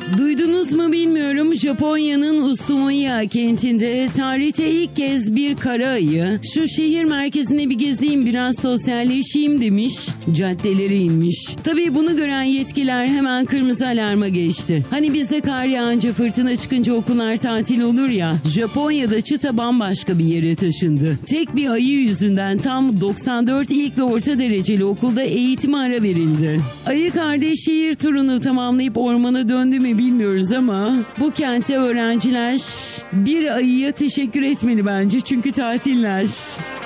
Duydunuz mu bilmiyorum, Japonya'nın Ushuaia kentinde tarihte ilk kez bir kara ayı şu şehir merkezine bir gezeyim, biraz sosyalleşeyim demiş, caddelere inmiş. Tabii bunu gören yetkililer hemen kırmızı alarma geçti. Hani bizde kar yağınca, fırtına çıkınca okullar tatil olur ya, Japonya'da çıta bambaşka bir yere taşındı. Tek bir ayı yüzünden tam 94 ilk ve orta dereceli okulda eğitime ara verildi. Ayı kardeş şehir turunu tamamlayıp ormana döndü mü bilmiyoruz ama bu kentte öğrenciler bir ayıya teşekkür etmeli bence, çünkü tatiller.